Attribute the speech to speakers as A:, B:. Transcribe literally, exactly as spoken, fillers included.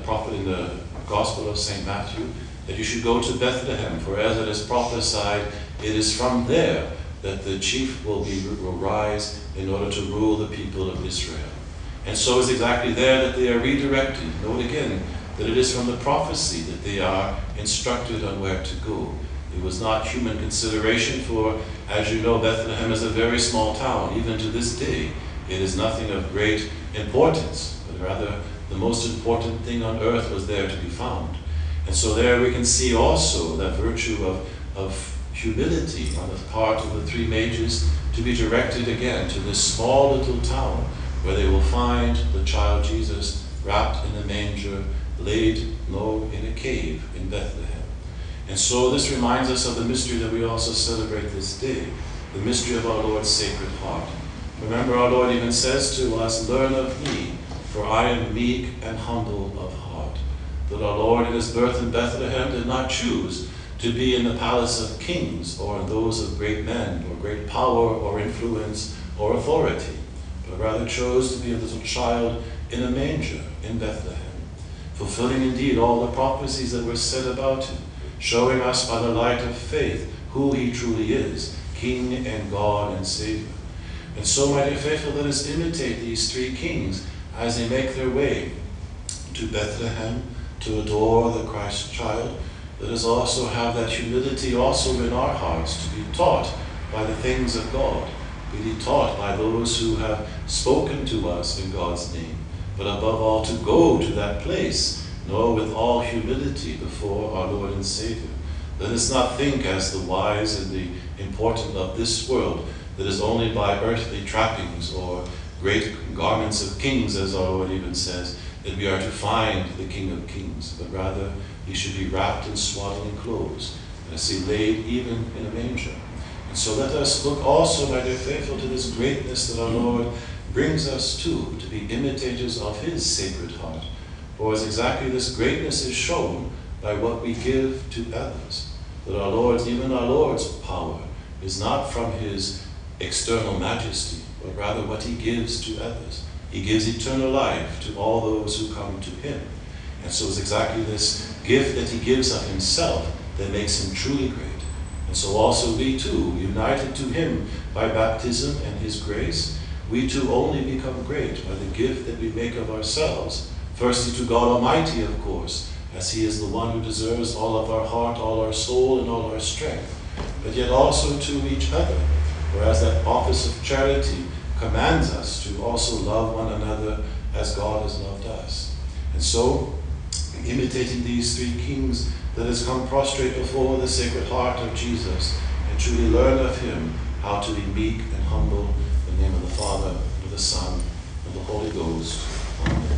A: prophet in the Gospel of Saint Matthew, that you should go to Bethlehem, for as it is prophesied, it is from there that the chief will, be, will rise in order to rule the people of Israel. And so it's exactly there that they are redirected. Note again that it is from the prophecy that they are instructed on where to go. It was not human consideration, for, as you know, Bethlehem is a very small town. Even to this day, it is nothing of great importance, but rather the most important thing on earth was there to be found. And so there we can see also that virtue of, of humility on the part of the three mages to be directed again to this small little town where they will find the child Jesus wrapped in a manger, laid low in a cave in Bethlehem. And so this reminds us of the mystery that we also celebrate this day, the mystery of our Lord's Sacred Heart. Remember, our Lord even says to us, "Learn of me, for I am meek and humble of heart." That our Lord in his birth in Bethlehem did not choose to be in the palace of kings or in those of great men or great power or influence or authority, but rather chose to be a little child in a manger in Bethlehem, fulfilling indeed all the prophecies that were said about him, showing us by the light of faith who he truly is, King and God and Savior. And so, my dear faithful, let us imitate these three kings as they make their way to Bethlehem to adore the Christ child. Let us also have that humility also in our hearts to be taught by the things of God, be taught by those who have spoken to us in God's name, but above all to go to that place, no, with all humility before our Lord and Savior. Let us not think as the wise and the important of this world, that is only by earthly trappings or great garments of kings, as our Lord even says, that we are to find the King of Kings, but rather he should be wrapped in swaddling clothes, as he laid even in a manger. And so let us look also, my dear faithful, to this greatness that our Lord brings us to, to be imitators of his Sacred Heart. For as exactly this greatness is shown by what we give to others, that our Lord's, even our Lord's power, is not from his external majesty, but rather what he gives to others. He gives eternal life to all those who come to him. And so it's exactly this gift that he gives of himself that makes him truly great. And so also we too, united to him by baptism and his grace, we too only become great by the gift that we make of ourselves. Firstly to God Almighty, of course, as he is the one who deserves all of our heart, all our soul, and all our strength, but yet also to each other, whereas that office of charity commands us to also love one another as God has loved us. And so, imitating these three kings, let us come prostrate before the Sacred Heart of Jesus and truly learn of him how to be meek and humble in the name of the Father, and of the Son, and of the Holy Ghost. Amen.